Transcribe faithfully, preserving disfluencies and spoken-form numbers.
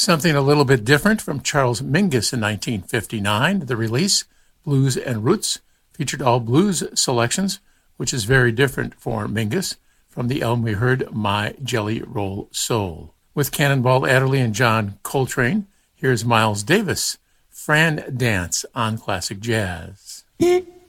Something a little bit different from Charles Mingus in nineteen fifty-nine. The release, Blues and Roots, featured all blues selections, which is very different for Mingus. From the album we heard, My Jelly Roll Soul. With Cannonball Adderley and John Coltrane, here's Miles Davis, Fran Dance on Classic Jazz.